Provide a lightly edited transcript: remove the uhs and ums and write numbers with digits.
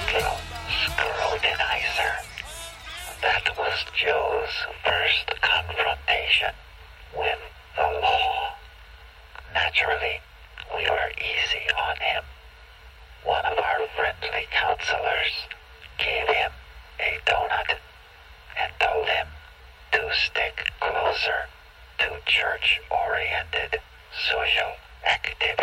little scrutinizer. That was Joe's first confrontation with the law. Naturally, we were easy on him. One of our friendly counselors gave him a donut and told him to stick closer to church-oriented social activities.